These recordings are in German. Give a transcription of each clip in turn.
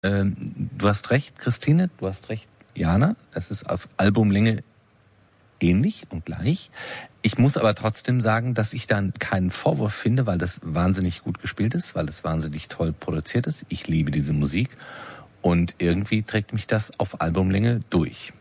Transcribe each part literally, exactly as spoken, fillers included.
Ähm, du hast recht, Christine, du hast recht, Jana. Es ist auf Albumlänge ähnlich und gleich. Ich muss aber trotzdem sagen, dass ich dann keinen Vorwurf finde, weil das wahnsinnig gut gespielt ist, weil es wahnsinnig toll produziert ist. Ich liebe diese Musik und irgendwie trägt mich das auf Albumlänge durch.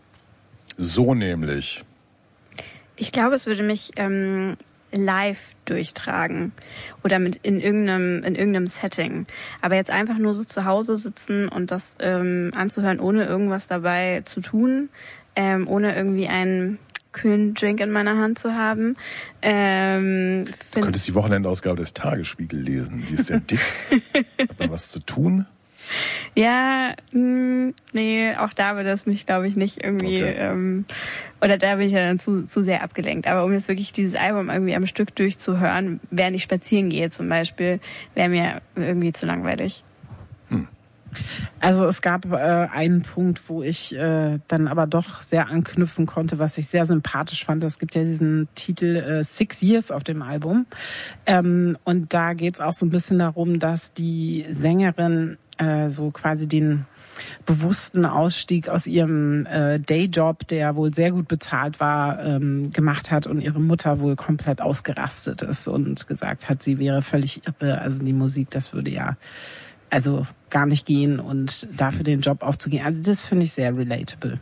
So nämlich. Ich glaube, es würde mich ähm, live durchtragen oder mit in irgendeinem in irgendeinem Setting. Aber jetzt einfach nur so zu Hause sitzen und das ähm, anzuhören, ohne irgendwas dabei zu tun, ähm, ohne irgendwie einen kühlen Drink in meiner Hand zu haben. Ähm, du könntest die Wochenendausgabe des Tagesspiegel lesen. Die ist sehr dick. Hat man was zu tun? Ja, mh, nee, auch da würde es mich, glaube ich, nicht irgendwie, okay. ähm, oder da bin ich ja dann zu, zu sehr abgelenkt. Aber um jetzt wirklich dieses Album irgendwie am Stück durchzuhören, während ich spazieren gehe zum Beispiel, wäre mir irgendwie zu langweilig. Hm. Also es gab äh, einen Punkt, wo ich äh, dann aber doch sehr anknüpfen konnte, was ich sehr sympathisch fand. Es gibt ja diesen Titel äh, Six Years auf dem Album. Ähm, und da geht es auch so ein bisschen darum, dass die Sängerin äh, so quasi den bewussten Ausstieg aus ihrem äh, Dayjob, der wohl sehr gut bezahlt war, ähm, gemacht hat und ihre Mutter wohl komplett ausgerastet ist und gesagt hat, sie wäre völlig irre. Also die Musik, das würde ja also gar nicht gehen und dafür den Job aufzugehen. Also das finde ich sehr relatable.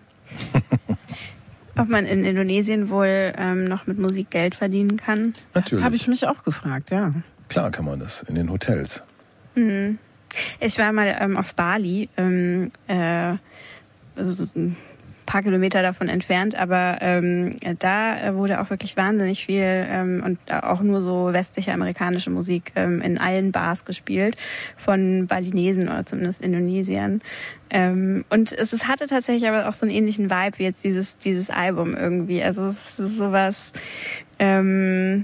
Ob man in Indonesien wohl ähm, noch mit Musik Geld verdienen kann? Natürlich. Das habe ich mich auch gefragt, ja. Klar kann man das, in den Hotels. Mhm. Ich war mal ähm, auf Bali, ähm, äh, also ein paar Kilometer davon entfernt, aber ähm, da wurde auch wirklich wahnsinnig viel ähm, und auch nur so westliche amerikanische Musik ähm, in allen Bars gespielt von Balinesen oder zumindest Indonesiern. Ähm, und es, es hatte tatsächlich aber auch so einen ähnlichen Vibe wie jetzt dieses dieses Album irgendwie. Also es ist sowas ähm,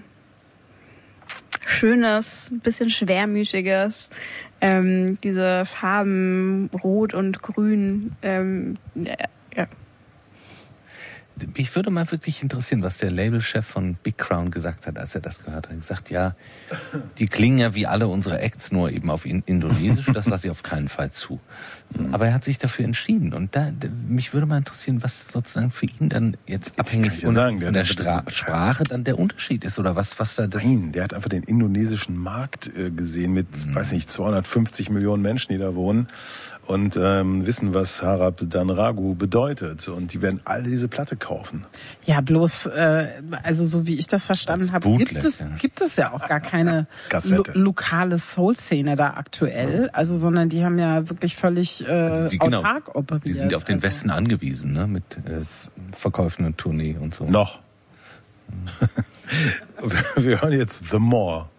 Schönes, bisschen Schwermütiges. Ähm, diese Farben Rot und Grün. Ähm, ja. Mich würde mal wirklich interessieren, was der Labelchef von Big Crown gesagt hat, als er das gehört hat. Er hat gesagt, ja, die klingen ja wie alle unsere Acts, nur eben auf Indonesisch. Das lasse ich auf keinen Fall zu. Aber er hat sich dafür entschieden. Und da, mich würde mal interessieren, was sozusagen für ihn dann jetzt abhängig ja sagen, von der Stra- Sprache dann der Unterschied ist oder was, was da das. Nein, der hat einfach den indonesischen Markt äh, gesehen mit, mhm. weiß nicht, zweihundertfünfzig Millionen Menschen, die da wohnen. Und ähm, wissen, was Harap Danragu bedeutet. Und die werden alle diese Platte kaufen. Ja, bloß, äh, also so wie ich das verstanden habe, gibt es, ja. gibt es ja auch gar keine lo- lokale Soul-Szene da aktuell. Also, sondern die haben ja wirklich völlig äh, also die, autark genau, operiert. Die sind ja auf den also. Westen angewiesen, ne, mit äh, Verkäufen und Tournee und so. Noch. Wir hören jetzt The More.